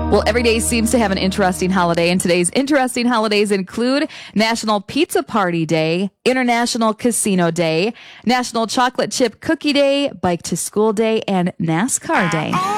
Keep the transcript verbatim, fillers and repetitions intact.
Well, every day seems to have an interesting holiday, and today's interesting holidays include National Pizza Party Day, International Casino Day, National Chocolate Chip Cookie Day, Bike to School Day, and NASCAR Day.